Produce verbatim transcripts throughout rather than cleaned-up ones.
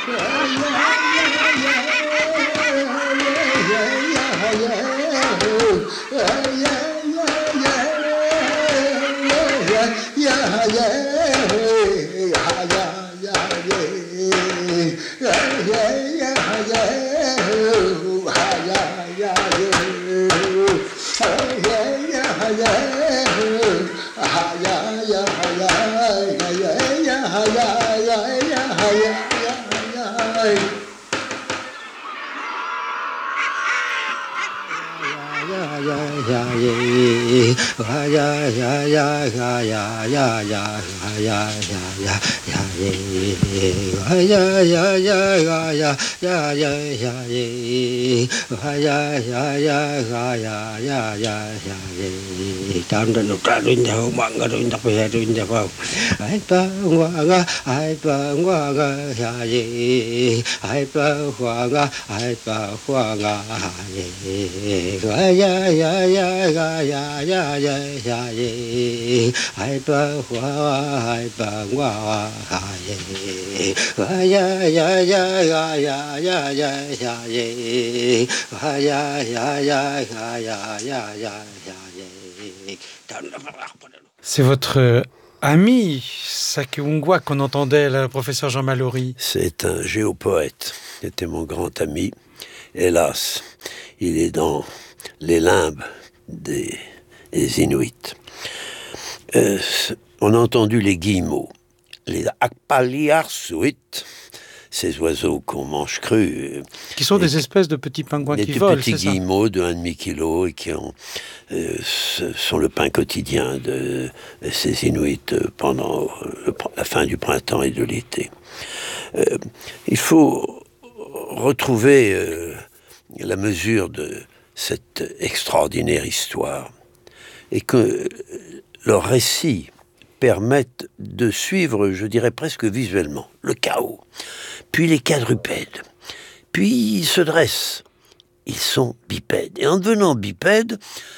C'est votre ami Sakeungwa qu'on entendait, le professeur Jean Mallory. C'est un géopoète. C'était mon grand ami. Hélas, il est dans les limbes des, des Inuits. Euh, on a entendu les guillemots, les akpaliarsuit, ces oiseaux qu'on mange crus. Qui sont des espèces de petits pingouins qui volent, c'est ça ? Des petits guillemots de un demi kilo et qui ont, euh, sont le pain quotidien de ces Inuits pendant le, la fin du printemps et de l'été. Euh, il faut retrouver euh, la mesure de cette extraordinaire histoire et que leurs récits permettent de suivre, je dirais presque visuellement, le chaos, puis les quadrupèdes, puis ils se dressent, ils sont bipèdes. Et en devenant bipèdes,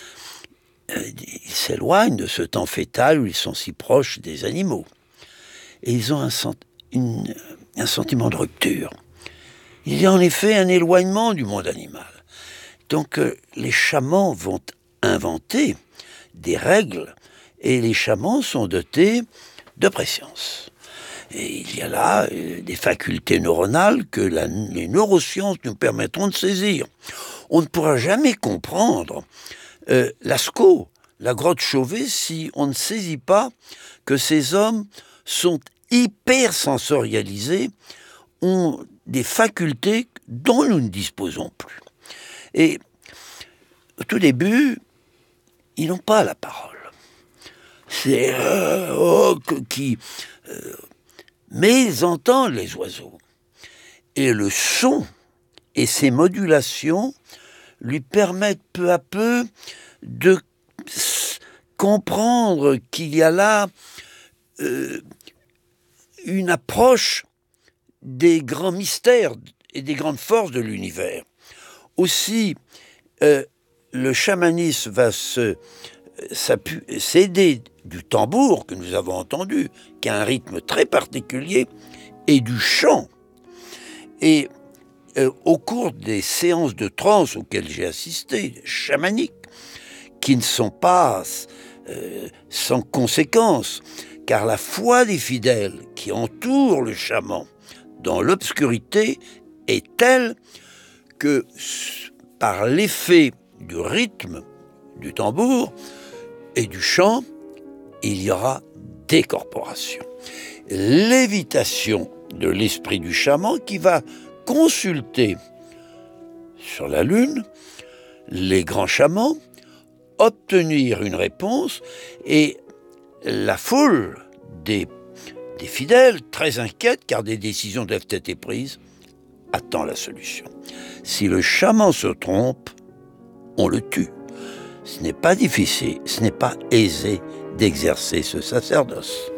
euh, ils s'éloignent de ce temps fœtal où ils sont si proches des animaux. Et ils ont un, sent- une, un sentiment de rupture. Il y a en effet un éloignement du monde animal. Donc euh, les chamans vont inventer des règles et les chamans sont dotés de préscience. Et il y a là euh, des facultés neuronales que la, les neurosciences nous permettront de saisir. On ne pourra jamais comprendre euh, Lascaux, la grotte Chauvet, si on ne saisit pas que ces hommes sont hyper sensorialisés, ont des facultés dont nous ne disposons plus. Et au tout début, ils n'ont pas la parole. C'est euh, oh, qui... Euh, mais ils entendent les oiseaux. Et le son et ses modulations lui permettent peu à peu de s- comprendre qu'il y a là euh, une approche des grands mystères et des grandes forces de l'univers. Aussi, euh, le chamanisme va se, s'aider du tambour que nous avons entendu, qui a un rythme très particulier, et du chant. Et euh, au cours des séances de transe auxquelles j'ai assisté, chamaniques, qui ne sont pas euh, sans conséquence, car la foi des fidèles qui entourent le chaman dans l'obscurité est telle que, par l'effet du rythme du tambour et du chant, il y aura décorporation. Lévitation de l'esprit du chaman qui va consulter sur la lune les grands chamans, obtenir une réponse, et la foule des, des fidèles, très inquiète car des décisions doivent être prises, attend la solution. Si le chaman se trompe, on le tue. Ce n'est pas difficile, ce n'est pas aisé d'exercer ce sacerdoce.